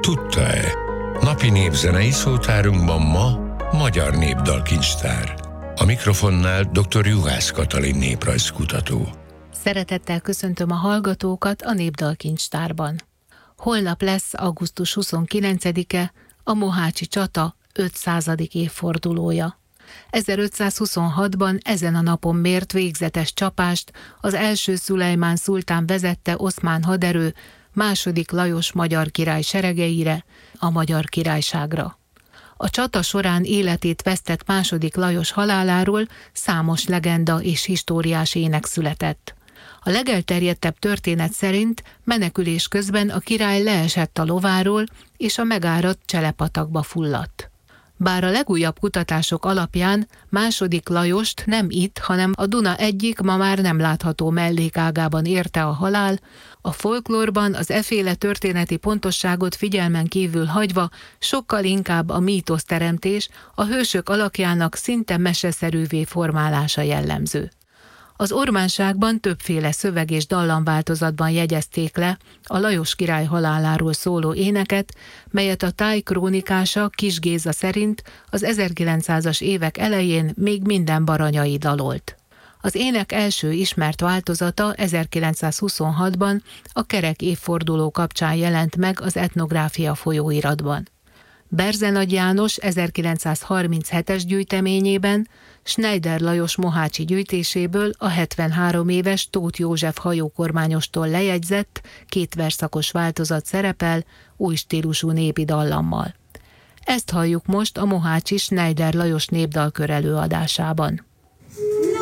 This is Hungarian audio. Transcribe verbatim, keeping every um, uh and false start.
tudta-e? Napi népzenei szótárunkban ma Magyar Népdalkincstár. A mikrofonnál dr. Juhász Katalin néprajzkutató. Szeretettel köszöntöm a hallgatókat a Népdalkincstárban. Holnap lesz augusztus huszonkilencedike, a mohácsi csata ötszázadik évfordulója. ezerötszázhuszonhatban ezen a napon mért végzetes csapást az első Szulejmán szultán vezette oszmán haderő második Lajos magyar király seregeire, a Magyar Királyságra. A csata során életét vesztett második Lajos haláláról számos legenda és históriás ének született. A legelterjedtebb történet szerint menekülés közben a király leesett a lováról, és a megáradt Cselepatakba fulladt. Bár a legújabb kutatások alapján második Lajost nem itt, hanem a Duna egyik, ma már nem látható mellékágában érte a halál, a folklórban az efféle történeti pontosságot figyelmen kívül hagyva sokkal inkább a mítoszteremtés, a hősök alakjának szinte meseszerűvé formálása jellemző. Az ormánságban többféle szöveg és dallamváltozatban jegyezték le a Lajos király haláláról szóló éneket, melyet a Táj krónikása Kiss Géza szerint az ezerkilencszázas évek elején még minden baranyai dalolt. Az ének első ismert változata ezerkilencszázhuszonhatban a kerek évforduló kapcsán jelent meg az Etnográfia folyóiratban. Berzenagy János ezerkilencszázharminchetes gyűjteményében Schneider Lajos mohácsi gyűjtéséből a hetvenhárom éves Tóth József hajókormányostól lejegyzett két versszakos változat szerepel új stílusú népi dallammal. Ezt halljuk most a mohácsi Schneider Lajos népdalkör előadásában.